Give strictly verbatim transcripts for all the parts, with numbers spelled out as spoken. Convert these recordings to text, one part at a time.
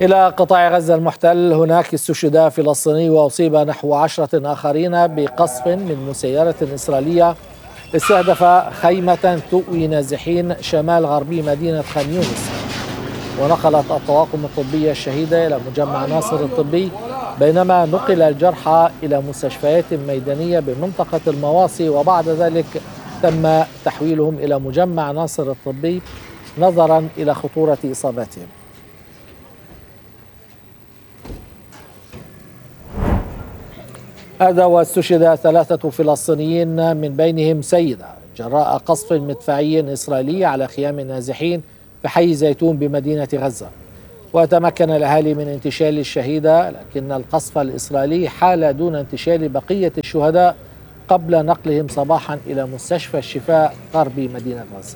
إلى قطاع غزة المحتل، هناك استشهد فلسطيني وأصيب نحو عشرة آخرين بقصف من مسيرة إسرائيلية استهدف خيمة تؤوي نازحين شمال غربي مدينة خان يونس. ونقلت الطواقم الطبية الشهيدة إلى مجمع ناصر الطبي، بينما نقل الجرحى إلى مستشفيات ميدانية بمنطقة المواصي، وبعد ذلك تم تحويلهم إلى مجمع ناصر الطبي نظرا إلى خطورة إصابتهم. هذا واستشهد ثلاثة فلسطينيين من بينهم سيدة جراء قصف مدفعي إسرائيلي على خيام النازحين في حي زيتون بمدينة غزة. وتمكن الأهالي من انتشال الشهيدة، لكن القصف الإسرائيلي حال دون انتشال بقية الشهداء قبل نقلهم صباحا إلى مستشفى الشفاء غربي مدينة غزة.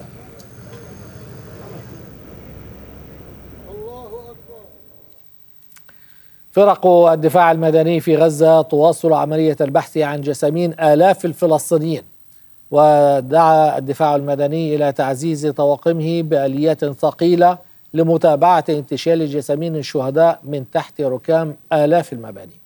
فرق الدفاع المدني في غزة تواصل عملية البحث عن جثامين آلاف الفلسطينيين، ودعا الدفاع المدني إلى تعزيز طواقمه بآليات ثقيلة لمتابعة انتشال جثامين الشهداء من تحت ركام آلاف المباني.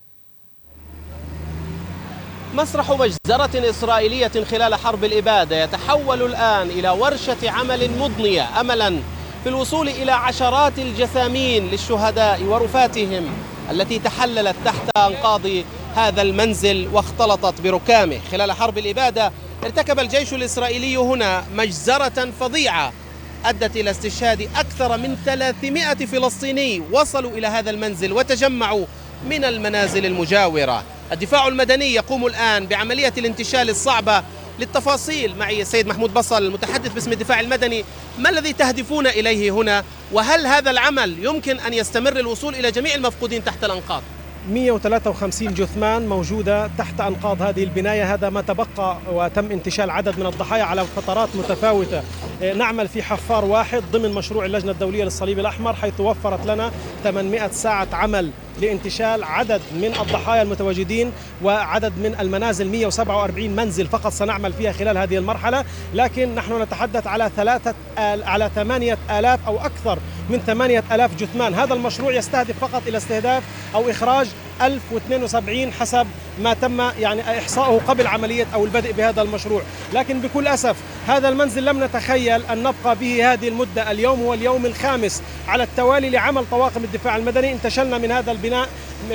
مسرح مجزرة إسرائيلية خلال حرب الإبادة يتحول الآن إلى ورشة عمل مضنية أملا في الوصول إلى عشرات الجثامين للشهداء ورفاتهم التي تحللت تحت أنقاض هذا المنزل واختلطت بركامه. خلال حرب الإبادة ارتكب الجيش الإسرائيلي هنا مجزرة فظيعة أدت إلى استشهاد أكثر من ثلاثمائة فلسطيني وصلوا إلى هذا المنزل وتجمعوا من المنازل المجاورة. الدفاع المدني يقوم الآن بعملية الانتشال الصعبة. للتفاصيل معي السيد محمود بصل المتحدث باسم الدفاع المدني. ما الذي تهدفون إليه هنا، وهل هذا العمل يمكن أن يستمر الوصول إلى جميع المفقودين تحت الأنقاض؟ مئة وثلاثة وخمسين جثمان موجودة تحت أنقاض هذه البناية، هذا ما تبقى، وتم انتشال عدد من الضحايا على فترات متفاوتة. نعمل في حفار واحد ضمن مشروع اللجنة الدولية للصليب الأحمر، حيث وفرت لنا ثمانمائة ساعة عمل لانتشال عدد من الضحايا المتواجدين وعدد من المنازل. مئة وسبعة وأربعين منزل فقط سنعمل فيها خلال هذه المرحلة، لكن نحن نتحدث على ثلاثة آل على ثمانية آلاف أو أكثر من ثمانية آلاف جثمان. هذا المشروع يستهدف فقط إلى استهداف أو إخراج ألف واثنين وسبعين حسب ما تم يعني إحصاؤه قبل عملية أو البدء بهذا المشروع. لكن بكل أسف هذا المنزل لم نتخيل أن نبقى به هذه المدة. اليوم هو اليوم الخامس على التوالي لعمل طواقم الدفاع المدني. انتشلنا من هذا البناء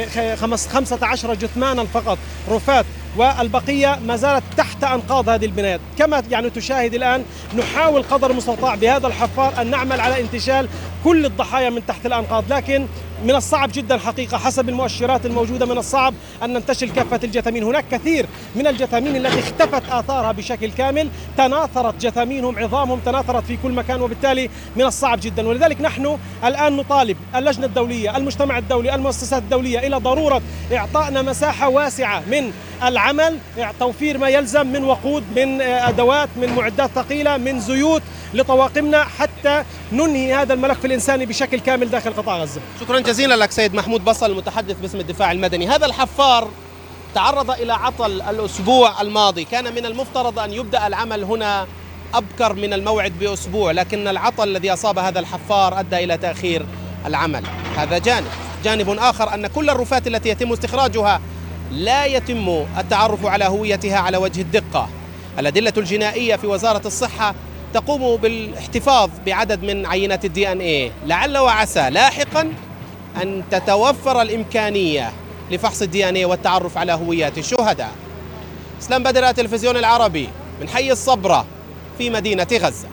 خمسة عشر جثمانا فقط رفات، والبقية ما زالت تحت أنقاض هذه البنايات. كما يعني تشاهد الآن نحاول قدر المستطاع بهذا الحفار أن نعمل على انتشال كل الضحايا من تحت الأنقاض، لكن من الصعب جدا حقيقة حسب المؤشرات الموجودة من الصعب أن ننتشل كافة الجثامين. هناك كثير من الجثامين التي اختفت آثارها بشكل كامل، تناثرت جثامينهم، عظامهم تناثرت في كل مكان، وبالتالي من الصعب جدا. ولذلك نحن الآن نطالب اللجنة الدولية، المجتمع الدولي، المؤسسات الدولية إلى ضرورة إعطائنا مساحة واسعة من العمل، توفير ما يلزم من وقود، من أدوات، من معدات ثقيلة، من زيوت لطواقمنا حتى ننهي هذا الملف الإنساني بشكل كامل داخل قطاع غزة. شكرا جزيلا لك سيد محمود بصل المتحدث باسم الدفاع المدني. هذا الحفار تعرض إلى عطل الأسبوع الماضي، كان من المفترض أن يبدأ العمل هنا أبكر من الموعد بأسبوع، لكن العطل الذي أصاب هذا الحفار أدى إلى تأخير العمل. هذا جانب. جانب آخر أن كل الرفات التي يتم استخراجها لا يتم التعرف على هويتها على وجه الدقة. الأدلة الجنائية في وزارة الصحة تقوم بالاحتفاظ بعدد من عينات الدي ان ايه، لعل وعسى لاحقا أن تتوفر الإمكانية لفحص الدي ان ايه والتعرف على هويات الشهداء. اسلام بدر، التلفزيون العربي من حي الصبرة في مدينة غزة.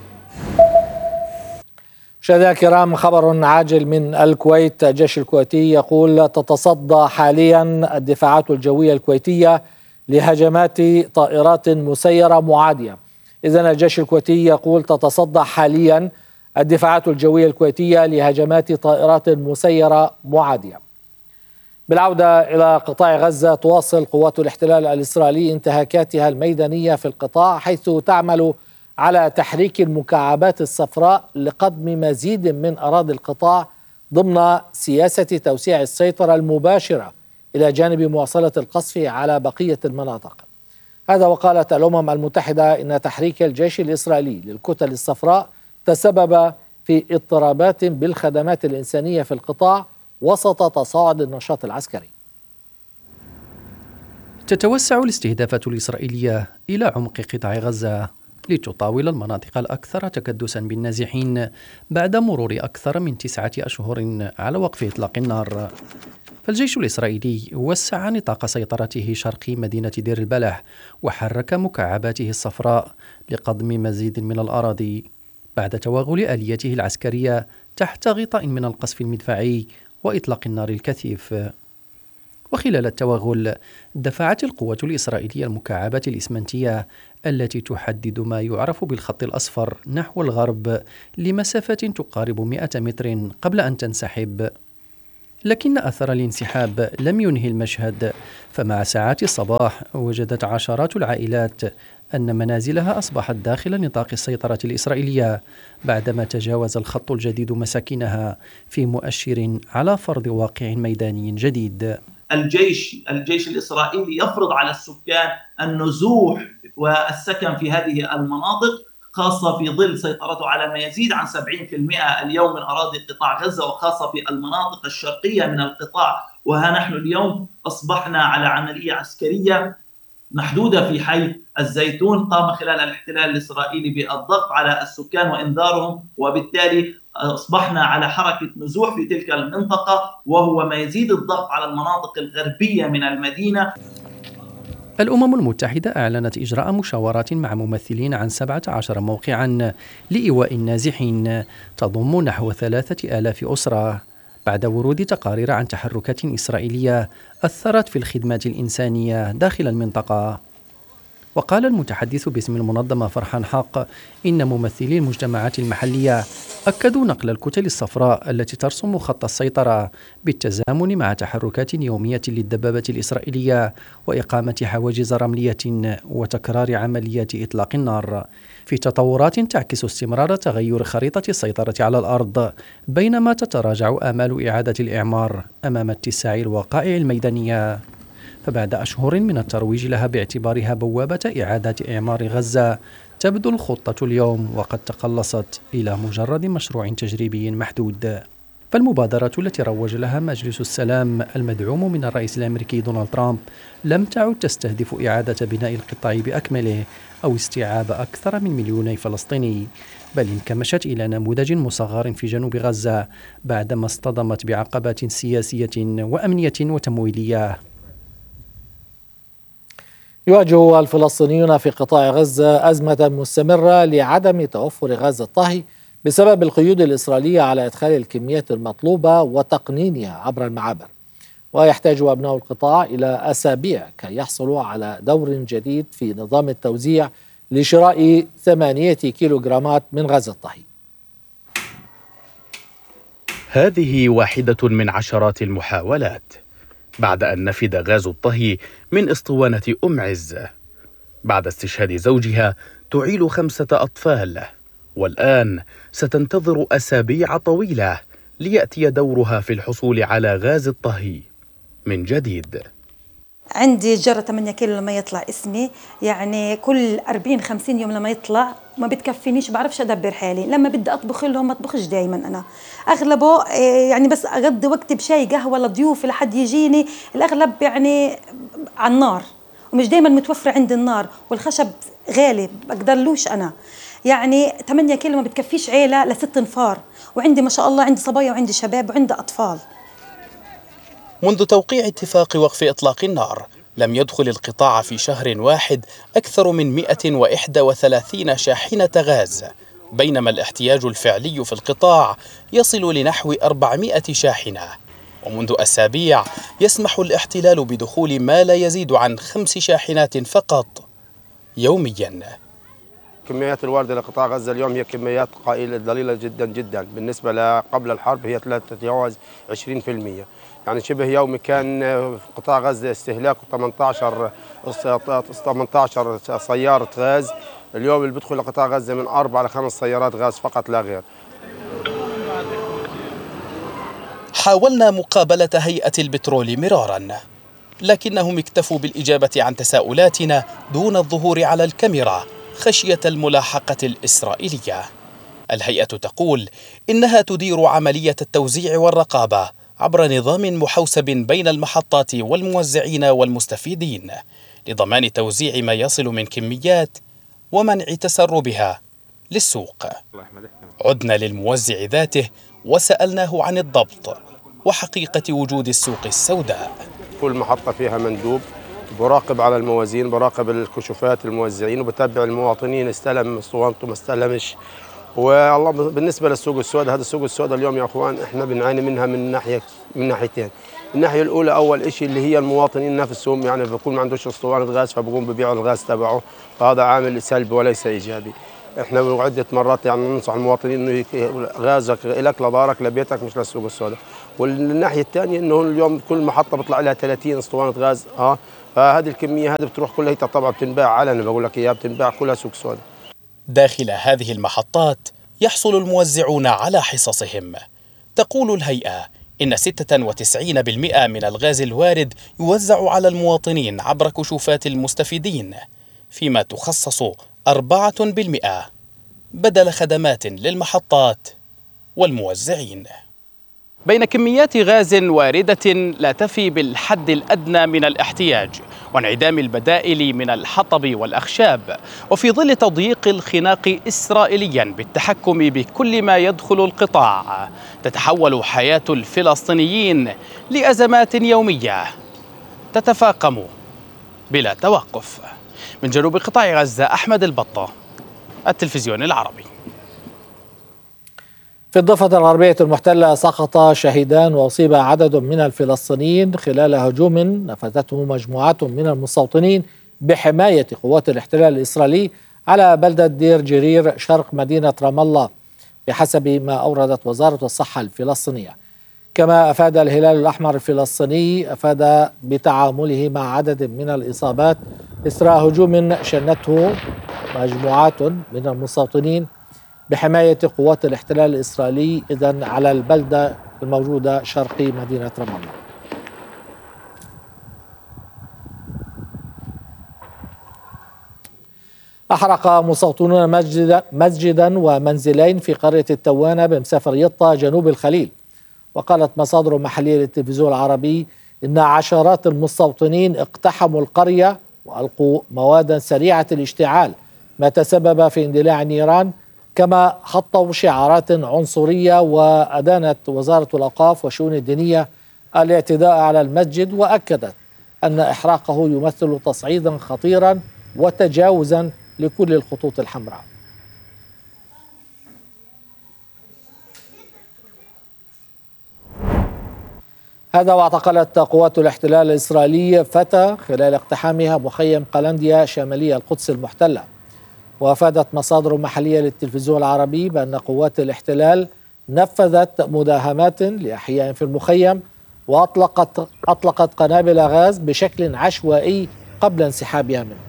مشاهدينا الكرام، خبر عاجل من الكويت. الجيش الكويتي يقول تتصدى حاليا الدفاعات الجوية الكويتية لهجمات طائرات مسيرة معادية. إذن الجيش الكويتي يقول تتصدى حاليا الدفاعات الجوية الكويتية لهجمات طائرات مسيرة معادية. بالعودة إلى قطاع غزة، تواصل قوات الاحتلال الإسرائيلي انتهاكاتها الميدانية في القطاع، حيث تعمل على تحريك المكعبات الصفراء لقضم مزيد من أراضي القطاع ضمن سياسة توسيع السيطرة المباشرة إلى جانب مواصلة القصف على بقية المناطق. هذا وقالت الأمم المتحدة إن تحريك الجيش الإسرائيلي للكتل الصفراء تسبب في اضطرابات بالخدمات الإنسانية في القطاع وسط تصاعد النشاط العسكري. تتوسع الاستهدافات الإسرائيلية إلى عمق قطاع غزة لتطاول المناطق الأكثر تكدسا بالنازحين بعد مرور أكثر من تسعة أشهر على وقف إطلاق النار. فالجيش الإسرائيلي وسع نطاق سيطرته شرقي مدينة دير البلح وحرك مكعباته الصفراء لقضم مزيد من الأراضي بعد توغل آليته العسكرية تحت غطاء من القصف المدفعي وإطلاق النار الكثيف. وخلال التوغل دفعت القوة الإسرائيلية المكعبات الإسمنتية التي تحدد ما يعرف بالخط الأصفر نحو الغرب لمسافة تقارب مئة متر قبل أن تنسحب. لكن أثر الانسحاب لم ينهي المشهد، فمع ساعات الصباح وجدت عشرات العائلات أن منازلها أصبحت داخل نطاق السيطرة الإسرائيلية بعدما تجاوز الخط الجديد مساكنها في مؤشر على فرض واقع ميداني جديد. الجيش الجيش الإسرائيلي يفرض على السكان النزوح والسكن في هذه المناطق، خاصة في ظل سيطرته على ما يزيد عن سبعين بالمئة اليوم من أراضي قطاع غزة، وخاصة في المناطق الشرقية من القطاع. وها نحن اليوم أصبحنا على عملية عسكرية محدودة في حي الزيتون قام خلال الاحتلال الإسرائيلي بالضغط على السكان وإنذارهم، وبالتالي أصبحنا على حركة نزوح في تلك المنطقة، وهو ما يزيد الضغط على المناطق الغربية من المدينة. الأمم المتحدة أعلنت إجراء مشاورات مع ممثلين عن سبعة عشر موقعا لإيواء النازحين تضم نحو ثلاثة آلاف أسرة بعد ورود تقارير عن تحركات إسرائيلية أثرت في الخدمات الإنسانية داخل المنطقة. وقال المتحدث باسم المنظمة فرحان حق إن ممثلي المجتمعات المحلية أكدوا نقل الكتل الصفراء التي ترسم خط السيطرة بالتزامن مع تحركات يومية للدبابة الإسرائيلية وإقامة حواجز رملية وتكرار عمليات إطلاق النار في تطورات تعكس استمرار تغير خريطة السيطرة على الأرض، بينما تتراجع آمال إعادة الإعمار أمام اتساع الوقائع الميدانية. فبعد أشهر من الترويج لها باعتبارها بوابة إعادة إعمار غزة، تبدو الخطة اليوم وقد تقلصت إلى مجرد مشروع تجريبي محدود. فالمبادرة التي روج لها مجلس السلام المدعوم من الرئيس الأمريكي دونالد ترامب لم تعد تستهدف إعادة بناء القطاع بأكمله أو استيعاب أكثر من مليوني فلسطيني، بل انكمشت إلى نموذج مصغر في جنوب غزة بعدما اصطدمت بعقبات سياسية وأمنية وتمويلية. يواجه الفلسطينيون في قطاع غزة أزمة مستمرة لعدم توفر غاز الطهي بسبب القيود الإسرائيلية على إدخال الكميات المطلوبة وتقنينها عبر المعابر، ويحتاج أبناء القطاع إلى أسابيع كي يحصلوا على دور جديد في نظام التوزيع لشراء ثمانية كيلوغرامات من غاز الطهي. هذه واحدة من عشرات المحاولات بعد أن نفد غاز الطهي من اسطوانة أم عز. بعد استشهاد زوجها تعيل خمسة أطفال، والآن ستنتظر أسابيع طويلة ليأتي دورها في الحصول على غاز الطهي من جديد. عندي جرة ثمانية كيلو لما يطلع اسمي، يعني كل أربعين خمسين يوم لما يطلع ما بتكفينيش، بعرفش أدبر حالي. لما بدي أطبخ لهم ما أطبخش دايما، أنا أغلبه يعني بس أغضي وقتي بشاي قهوة لضيوف لحد يجيني، الأغلب يعني على النار، ومش دايما متوفر عندي النار، والخشب غالي بقدرلوش أنا. يعني ثمانية كيلو ما بتكفيش عيلة لست نفار، وعندي ما شاء الله عندي صبايا وعندي شباب وعندي أطفال. منذ توقيع اتفاق وقف إطلاق النار لم يدخل القطاع في شهر واحد أكثر من مئة وإحدى وثلاثين شاحنة غاز، بينما الاحتياج الفعلي في القطاع يصل لنحو أربعمئة شاحنة. ومنذ أسابيع يسمح الاحتلال بدخول ما لا يزيد عن خمس شاحنات فقط يومياً. كميات الواردة لقطاع غزة اليوم هي كميات قليلة ضئيلة جدا جدا بالنسبة لقبل الحرب، هي لا تتجاوز عشرين بالمئة. يعني شبه يومي كان قطاع غزة استهلاكه ثمانية عشر سيارة غاز، اليوم اللي بيدخل لقطاع غزة من أربع لخمس سيارات غاز فقط لا غير. حاولنا مقابلة هيئة البترول مرارا، لكنهم اكتفوا بالإجابة عن تساؤلاتنا دون الظهور على الكاميرا خشية الملاحقة الإسرائيلية. الهيئة تقول إنها تدير عملية التوزيع والرقابة عبر نظام محوسب بين المحطات والموزعين والمستفيدين لضمان توزيع ما يصل من كميات ومنع تسربها للسوق. عدنا للموزع ذاته وسألناه عن الضبط وحقيقة وجود السوق السوداء. كل محطة فيها مندوب براقب على الموازين، براقب الكشوفات الموزعين، وبتابع المواطنين استلم اسطوانته ما استلمش. والله بالنسبة للسوق السوداء، هذا السوق السوداء اليوم يا اخوان احنا بنعاني منها من ناحية من ناحيتين. الناحية الأولى أول شيء اللي هي المواطنين نفسهم، يعني بيكون ما عندوش اسطوانة غاز فبقوم ببيعوا الغاز تبعه، فهذا عامل سلبي وليس إيجابي. احنا عدة مرات يعني ننصح المواطنين انه غازك لك لدارك لبيتك مش للسوق السوداء. والناحية الثانية انه اليوم كل محطة بيطلع لها ثلاثين اسطوانة غاز، اه فهذه الكمية هذه بتروح كلها طبعا بتنباع علنا، بقول لك اياها بتنباع كلها سوق سوداء. داخل هذه المحطات يحصل الموزعون على حصصهم. تقول الهيئة إن ستة وتسعين بالمئة من الغاز الوارد يوزع على المواطنين عبر كشوفات المستفيدين، فيما تخصص أربعة بالمئة بدل خدمات للمحطات والموزعين. بين كميات غاز واردة لا تفي بالحد الأدنى من الاحتياج وانعدام البدائل من الحطب والأخشاب، وفي ظل تضييق الخناق إسرائيليا بالتحكم بكل ما يدخل القطاع، تتحول حياة الفلسطينيين لأزمات يومية تتفاقم بلا توقف. من جنوب قطاع غزة، أحمد البطة، التلفزيون العربي. في الضفة الغربية المحتلة سقط شهيدان وأصيب عدد من الفلسطينيين خلال هجوم نفذته مجموعات من المستوطنين بحماية قوات الاحتلال الإسرائيلي على بلدة دير جرير شرق مدينة رام الله، بحسب ما أوردت وزارة الصحة الفلسطينية. كما أفاد الهلال الأحمر الفلسطيني أفاد بتعامله مع عدد من الإصابات إثر هجوم شنته مجموعات من المستوطنين بحماية قوات الاحتلال الإسرائيلي إذن على البلدة الموجودة شرقي مدينة رام الله. أحرق مستوطنون مسجدا, مسجدا ومنزلين في قرية التوانة بمسافر يطا جنوب الخليل. وقالت مصادر محلية للتلفزيون العربي إن عشرات المستوطنين اقتحموا القرية وألقوا مواد سريعة الاشتعال، ما تسبب في اندلاع النيران. كما حطوا شعارات عنصرية، وأدانت وزارة الأوقاف والشؤون الدينية الاعتداء على المسجد، وأكدت أن إحراقه يمثل تصعيدا خطيرا وتجاوزا لكل الخطوط الحمراء. هذا واعتقلت قوات الاحتلال الإسرائيلي فتى خلال اقتحامها مخيم قلنديا شمالية القدس المحتلة. وافادت مصادر محلية للتلفزيون العربي بأن قوات الاحتلال نفذت مداهمات لأحياء في المخيم وأطلقت أطلقت قنابل غاز بشكل عشوائي قبل انسحابها منه.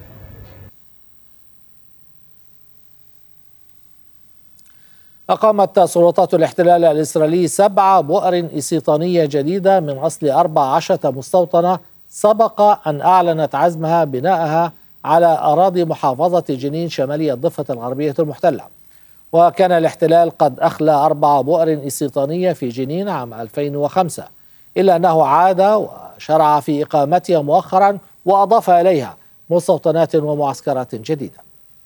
أقامت سلطات الاحتلال الإسرائيلي سبع بؤر استيطانية جديدة من أصل أربع عشرة مستوطنة سبق أن أعلنت عزمها بنائها على أراضي محافظة جنين شمالية الضفة الغربية المحتلة. وكان الاحتلال قد أخلى أربع بؤر استيطانية في جنين عام ألفين وخمسة، إلا أنه عاد وشرع في إقامتها مؤخرا وأضاف إليها مستوطنات ومعسكرات جديدة.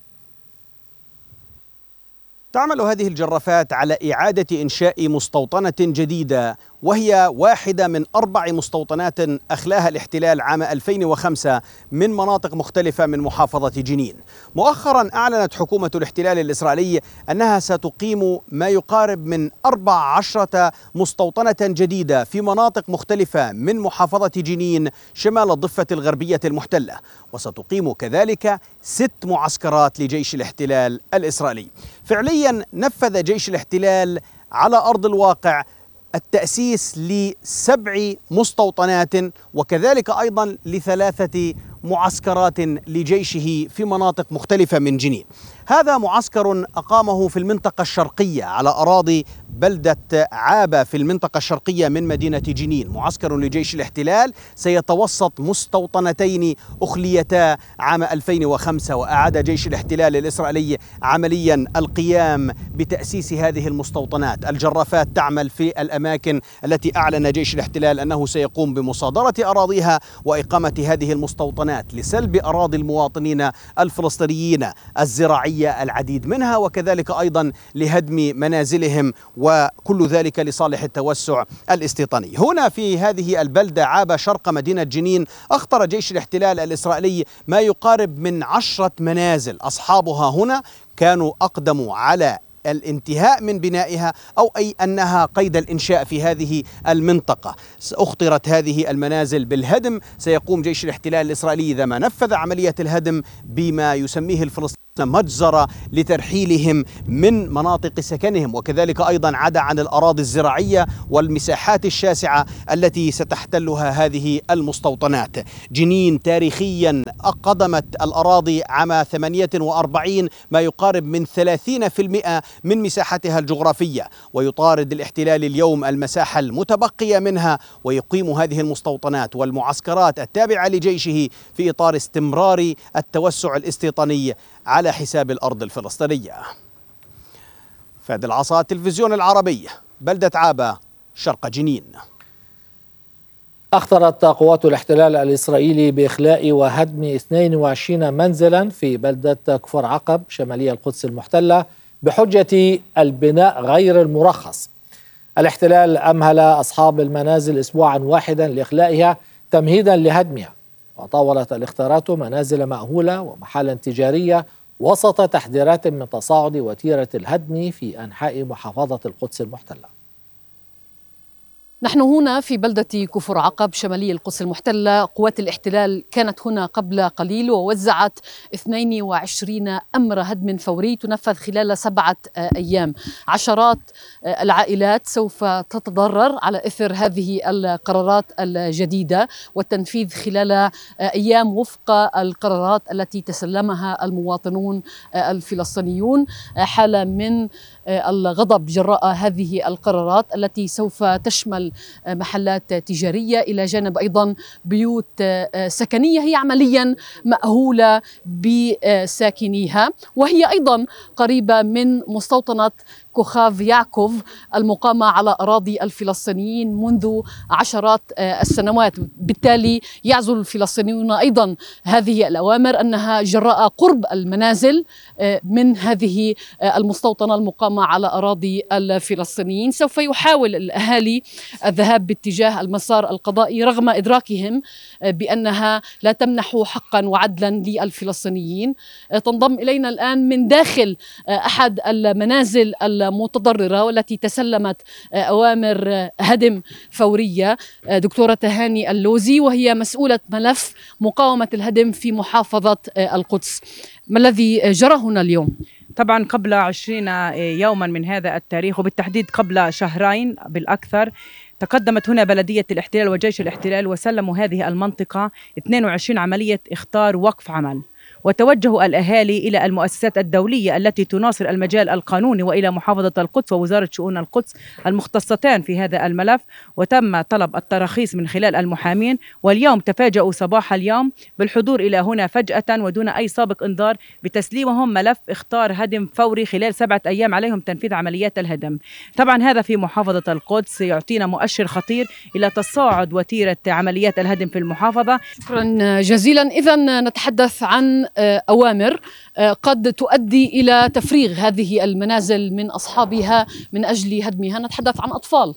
تعمل هذه الجرافات على إعادة إنشاء مستوطنة جديدة، وهي واحدة من أربع مستوطنات أخلاها الاحتلال عام ألفين وخمسة من مناطق مختلفة من محافظة جنين. مؤخرا أعلنت حكومة الاحتلال الإسرائيلي أنها ستقيم ما يقارب من أربع عشرة مستوطنة جديدة في مناطق مختلفة من محافظة جنين شمال الضفة الغربية المحتلة، وستقيم كذلك ست معسكرات لجيش الاحتلال الإسرائيلي. فعليا نفذ جيش الاحتلال على أرض الواقع التأسيس لسبع مستوطنات وكذلك أيضا لثلاثة معسكرات لجيشه في مناطق مختلفة من جنين. هذا معسكر أقامه في المنطقة الشرقية على أراضي بلدة عابة في المنطقة الشرقية من مدينة جنين، معسكر لجيش الاحتلال سيتوسط مستوطنتين أخليتا عام ألفين وخمسة، وأعاد جيش الاحتلال الإسرائيلي عمليا القيام بتأسيس هذه المستوطنات. الجرافات تعمل في الأماكن التي أعلن جيش الاحتلال أنه سيقوم بمصادرة أراضيها وإقامة هذه المستوطنات لسلب أراضي المواطنين الفلسطينيين الزراعية العديد منها، وكذلك أيضا لهدم منازلهم، وكل ذلك لصالح التوسع الاستيطاني. هنا في هذه البلدة عابة شرق مدينة جنين أخطر جيش الاحتلال الإسرائيلي ما يقارب من عشرة منازل أصحابها هنا كانوا أقدموا على الانتهاء من بنائها أو أي أنها قيد الإنشاء في هذه المنطقة. أخطرت هذه المنازل بالهدم. سيقوم جيش الاحتلال الإسرائيلي إذا ما نفذ عملية الهدم بما يسميه الفلسطينيون مجزرة لترحيلهم من مناطق سكنهم، وكذلك أيضا عدا عن الأراضي الزراعية والمساحات الشاسعة التي ستحتلها هذه المستوطنات. جنين تاريخيا قدمت الأراضي عام ثمانية وأربعين ما يقارب من ثلاثين بالمئة من مساحتها الجغرافية، ويطارد الاحتلال اليوم المساحة المتبقية منها ويقيم هذه المستوطنات والمعسكرات التابعة لجيشه في إطار استمرار التوسع الاستيطاني على حساب الأرض الفلسطينية. فادي العصا، التلفزيون العربي، بلدة عابة شرق جنين. أخطرت قوات الاحتلال الإسرائيلي بإخلاء وهدم اثنين وعشرين منزلا في بلدة كفر عقب شمالية القدس المحتلة بحجة البناء غير المرخص. الاحتلال أمهل أصحاب المنازل أسبوعا واحدا لإخلائها تمهيدا لهدمها، وطاولت الاختارات منازل مأهولة ومحالا تجارية وسط تحذيرات من تصاعد وتيرة الهدم في أنحاء محافظة القدس المحتلة. نحن هنا في بلدة كفر عقب شمالي القدس المحتلة. قوات الاحتلال كانت هنا قبل قليل ووزعت اثنين وعشرين أمر هدم فوري تنفذ خلال سبعة أيام. عشرات العائلات سوف تتضرر على إثر هذه القرارات الجديدة والتنفيذ خلال أيام وفق القرارات التي تسلمها المواطنون الفلسطينيون. حالة من الغضب جراء هذه القرارات التي سوف تشمل محلات تجارية إلى جانب أيضا بيوت سكنية هي عمليا مأهولة بساكنيها، وهي أيضا قريبة من مستوطنة كوخاف يعقوف المقامة على أراضي الفلسطينيين منذ عشرات السنوات. بالتالي يعزل الفلسطينيون أيضا هذه الأوامر أنها جراء قرب المنازل من هذه المستوطنة المقامة على أراضي الفلسطينيين سوف يحاول الأهالي الذهاب باتجاه المسار القضائي رغم إدراكهم بأنها لا تمنح حقا وعدلا للفلسطينيين. تنضم إلينا الآن من داخل أحد المنازل المتضررة والتي تسلمت أوامر هدم فورية دكتورة تهاني اللوزي، وهي مسؤولة ملف مقاومة الهدم في محافظة القدس. ما الذي جرى هنا اليوم؟ طبعا قبل عشرين يوما من هذا التاريخ، وبالتحديد قبل شهرين بالأكثر، تقدمت هنا بلدية الاحتلال وجيش الاحتلال وسلموا هذه المنطقة اثنين وعشرين عملية إخطار وقف عمل، وتوجه الأهالي إلى المؤسسات الدولية التي تناصر المجال القانوني وإلى محافظة القدس ووزارة شؤون القدس المختصتان في هذا الملف، وتم طلب التراخيص من خلال المحامين. واليوم تفاجؤوا صباح اليوم بالحضور إلى هنا فجأة ودون أي سابق إنذار بتسليمهم ملف إخطار هدم فوري خلال سبعة أيام عليهم تنفيذ عمليات الهدم. طبعا هذا في محافظة القدس يعطينا مؤشر خطير إلى تصاعد وتيرة عمليات الهدم في المحافظة. شكرا جزيلا. إذن نتحدث عن أوامر قد تؤدي إلى تفريغ هذه المنازل من أصحابها من أجل هدمها. نتحدث عن أطفال،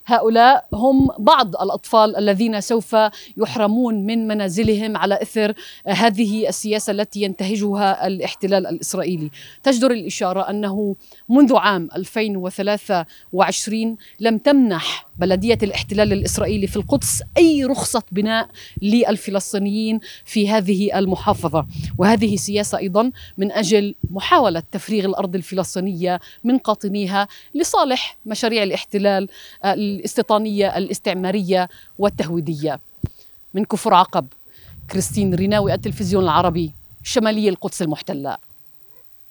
هؤلاء هم بعض الأطفال الذين سوف يحرمون من منازلهم على إثر هذه السياسة التي ينتهجها الاحتلال الإسرائيلي. تجدر الإشارة أنه منذ عام ألفين وثلاثة وعشرين لم تمنح بلدية الاحتلال الإسرائيلي في القدس أي رخصة بناء للفلسطينيين في هذه المحافظة، وهذه سياسة أيضا من أجل محاولة تفريغ الأرض الفلسطينية من قاطنيها لصالح مشاريع الاحتلال الاستيطانية الاستعمارية والتهويدية. من كفر عقب، كريستين ريناوي، التلفزيون العربي، شمالي القدس المحتلة.